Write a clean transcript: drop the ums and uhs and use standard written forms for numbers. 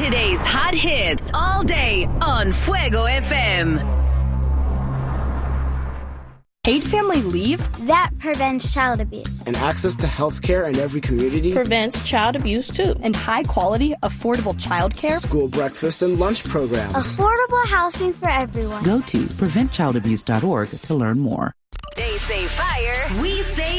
Today's hot hits all day on Fuego FM. Paid family leave? That prevents child abuse. And access to health care in every community prevents child abuse too. And high quality, affordable child care? School breakfast and lunch programs. Affordable housing for everyone. Go to preventchildabuse.org to learn more. They say fire, we say